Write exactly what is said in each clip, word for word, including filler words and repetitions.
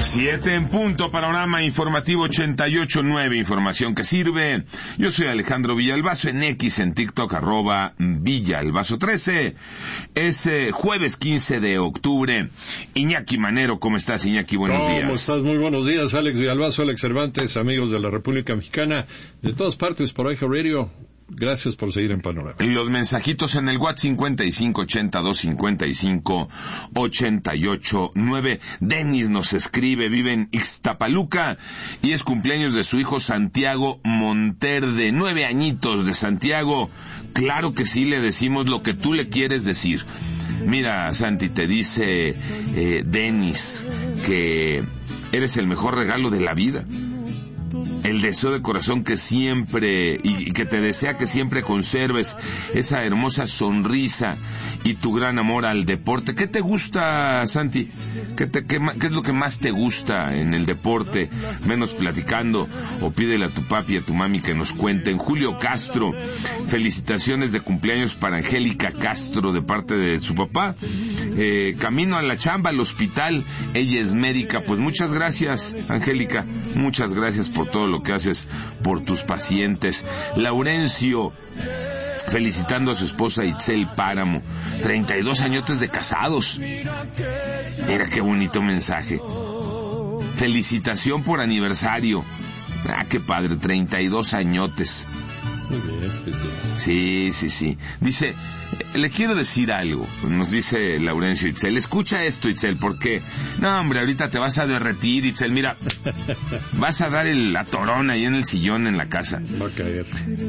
Siete en punto, panorama informativo ochenta y ocho nueve, información que sirve. Yo soy Alejandro Villalbazo, en X, en TikTok, arroba Villalbazo trece. Es eh, jueves quince de octubre. Iñaki Manero, ¿cómo estás, Iñaki? Buenos ¿Cómo días. ¿Cómo estás? Muy buenos días, Alex Villalbazo, Alex Cervantes, amigos de la República Mexicana, de todas partes por Eje Radio. Gracias por seguir en Panorama. Los mensajitos en el WhatsApp cincuenta y cinco ochenta y dos cincuenta y cinco ochenta y ocho nueve. Denis nos escribe, vive en Ixtapaluca y es cumpleaños de su hijo Santiago Monterde, nueve añitos de Santiago. Claro que sí, le decimos lo que tú le quieres decir. Mira, Santi, te dice eh, Denis que eres el mejor regalo de la vida. El deseo de corazón que siempre, y que te desea que siempre conserves esa hermosa sonrisa y tu gran amor al deporte. ¿Qué te gusta, Santi? ¿Qué, te, qué, qué es lo que más te gusta en el deporte? Menos platicando, o pídele a tu papi y a tu mami que nos cuenten. Julio Castro, felicitaciones de cumpleaños para Angélica Castro de parte de su papá. Eh, camino a la chamba, al hospital, ella es médica. Pues muchas gracias, Angélica, muchas gracias por todo lo que haces por tus pacientes. Laurencio, felicitando a su esposa Itzel Páramo, treinta y dos añotes de casados. Mira qué bonito mensaje. Felicitación por aniversario. Ah, qué padre, treinta y dos añotes. Muy bien, sí, sí. Sí, sí, sí. Dice, le quiero decir algo, nos dice Laurencio Itzel. Escucha esto, Itzel, porque, no, hombre, ahorita te vas a derretir, Itzel. Mira, vas a dar el atorón ahí en el sillón en la casa. Va a caer.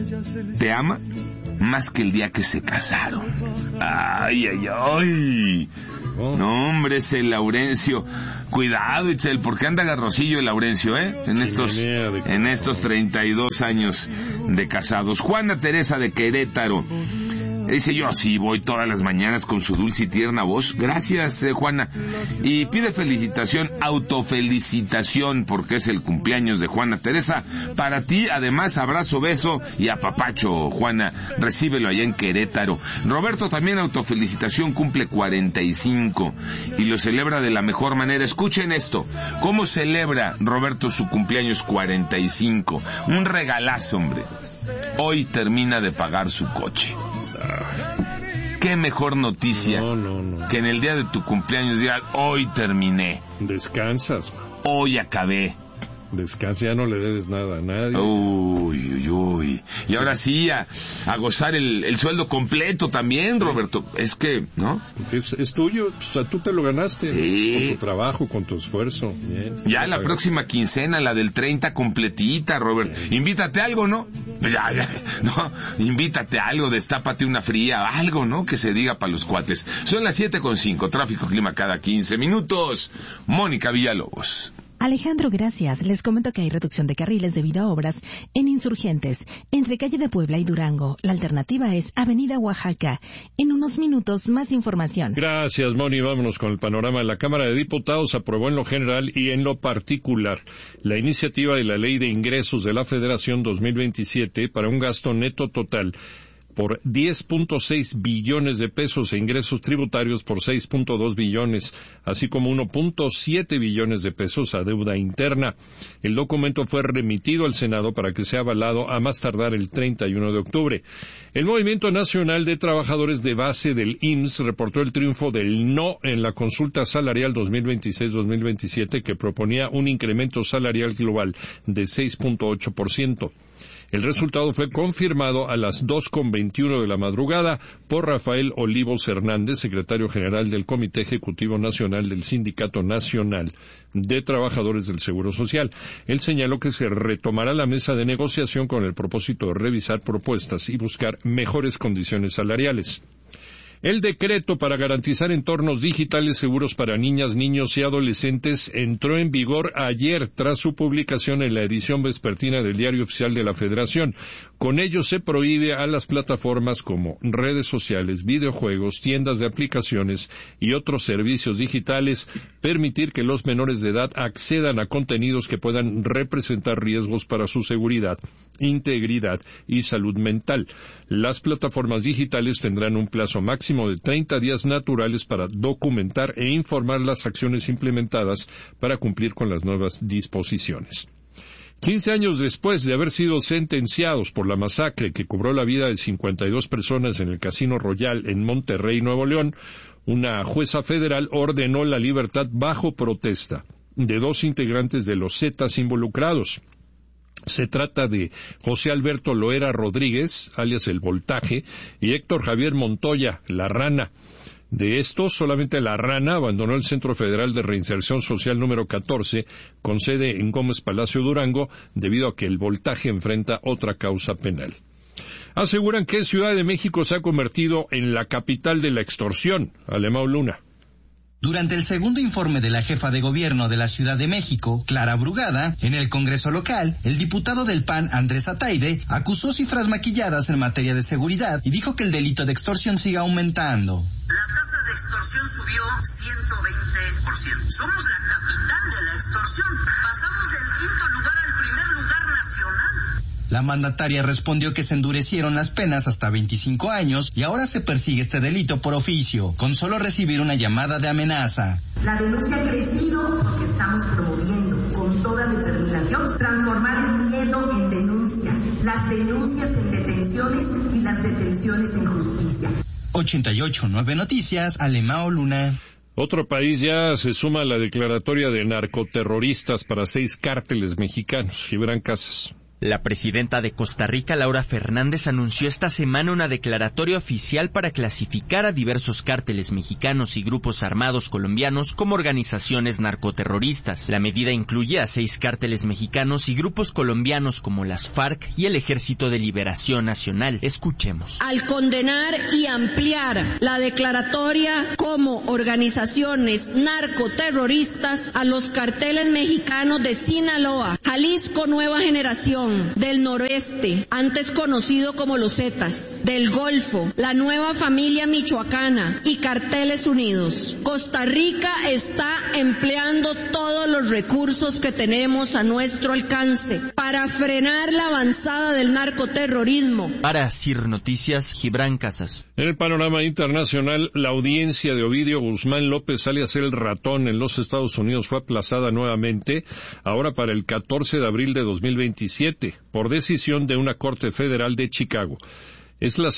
Te ama más que el día que se casaron. Ay, ay, ay. Oh. No, hombre, ese Laurencio. Cuidado, Itzel, porque anda garrosillo el Laurencio, ¿eh? En Sí, estos, de en estos treinta y dos años de casados. Juana Teresa de Querétaro dice, yo sí voy todas las mañanas con su dulce y tierna voz. Gracias, eh, Juana. Y pide felicitación, autofelicitación, porque es el cumpleaños de Juana Teresa. Para ti, además, abrazo, beso y apapacho, Juana. Recíbelo allá en Querétaro. Roberto también autofelicitación, cumple cuarenta y cinco y lo celebra de la mejor manera. Escuchen esto. ¿Cómo celebra Roberto su cumpleaños cuarenta y cinco? Un regalazo, hombre. Hoy termina de pagar su coche. Qué mejor noticia no, no, no. que en el día de tu cumpleaños diga, hoy terminé, Descansas, man. hoy acabé. Descansa, ya no le debes nada a nadie. Uy, uy, uy. Y ahora sí, a, a gozar el, el sueldo completo también, Roberto. Es que, ¿no? Es, es tuyo, o sea, tú te lo ganaste. Sí. Con tu trabajo, con tu esfuerzo. Bien. Ya la próxima quincena, la del treinta, completita, Robert. Invítate algo, ¿no? Ya, ya, no, invítate algo, destápate una fría, algo, ¿no? Que se diga para los cuates. Son las siete con cinco, tráfico clima cada quince minutos. Mónica Villalobos. Alejandro, gracias. Les comento que hay reducción de carriles debido a obras en Insurgentes, entre calle de Puebla y Durango. La alternativa es Avenida Oaxaca. En unos minutos, más información. Gracias, Moni. Vámonos con el panorama. La Cámara de Diputados aprobó en lo general y en lo particular la iniciativa de la Ley de Ingresos de la Federación dos mil veintisiete para un gasto neto total por diez punto seis billones de pesos e ingresos tributarios por seis punto dos billones, así como uno punto siete billones de pesos a deuda interna. El documento fue remitido al Senado para que sea avalado a más tardar el treinta y uno de octubre. El Movimiento Nacional de Trabajadores de Base del I M S S reportó el triunfo del no en la consulta salarial dos mil veintiséis dos mil veintisiete que proponía un incremento salarial global de seis punto ocho por ciento. El resultado fue confirmado a las dos con veintiuno de la madrugada por Rafael Olivos Hernández, secretario general del Comité Ejecutivo Nacional del Sindicato Nacional de Trabajadores del Seguro Social. Él señaló que se retomará la mesa de negociación con el propósito de revisar propuestas y buscar mejores condiciones salariales. El decreto para garantizar entornos digitales seguros para niñas, niños y adolescentes entró en vigor ayer tras su publicación en la edición vespertina del Diario Oficial de la Federación. Con ello se prohíbe a las plataformas como redes sociales, videojuegos, tiendas de aplicaciones y otros servicios digitales permitir que los menores de edad accedan a contenidos que puedan representar riesgos para su seguridad, integridad y salud mental. Las plataformas digitales tendrán un plazo máximo máximo de treinta días naturales para documentar e informar las acciones implementadas para cumplir con las nuevas disposiciones. Quince años después de haber sido sentenciados por la masacre que cobró la vida de cincuenta y dos personas en el Casino Royal en Monterrey, Nuevo León, una jueza federal ordenó la libertad bajo protesta de dos integrantes de los Zetas involucrados. Se trata de José Alberto Loera Rodríguez, alias El Voltaje, y Héctor Javier Montoya, La Rana. De estos, solamente La Rana abandonó el Centro Federal de Reinserción Social número catorce, con sede en Gómez Palacio, Durango, debido a que El Voltaje enfrenta otra causa penal. Aseguran que Ciudad de México se ha convertido en la capital de la extorsión. Alemão Luna. Durante el segundo informe de la jefa de gobierno de la Ciudad de México, Clara Brugada, en el Congreso local, el diputado del P A N, Andrés Ataide, acusó cifras maquilladas en materia de seguridad y dijo que el delito de extorsión sigue aumentando. La tasa de extorsión subió ciento veinte por ciento. Somos la capital de la extorsión. Pasamos del quinto lugar al primer lugar nacional. La mandataria respondió que se endurecieron las penas hasta veinticinco años y ahora se persigue este delito por oficio, con solo recibir una llamada de amenaza. La denuncia ha crecido porque estamos promoviendo con toda determinación transformar el miedo en denuncia, las denuncias en detenciones y las detenciones en justicia. ochenta y ocho punto nueve Noticias, Alemão Luna. Otro país ya se suma a la declaratoria de narcoterroristas para seis cárteles mexicanos. Gibran Casas. La presidenta de Costa Rica, Laura Fernández, anunció esta semana una declaratoria oficial para clasificar a diversos cárteles mexicanos y grupos armados colombianos como organizaciones narcoterroristas. La medida incluye a seis cárteles mexicanos y grupos colombianos como las FARC y el Ejército de Liberación Nacional. Escuchemos. Al condenar y ampliar la declaratoria como organizaciones narcoterroristas a los carteles mexicanos de Sinaloa, Jalisco Nueva Generación, del Noroeste, antes conocido como los Zetas, del Golfo, la Nueva Familia Michoacana y Carteles Unidos. Costa Rica está empleando todos los recursos que tenemos a nuestro alcance para frenar la avanzada del narcoterrorismo. Para CIR Noticias, Gibran Casas. En el panorama internacional, la audiencia de Ovidio Guzmán López, alias El Ratón, en los Estados Unidos fue aplazada nuevamente, ahora para el catorce de abril de dos mil veintisiete. Por decisión de una corte federal de Chicago. Es la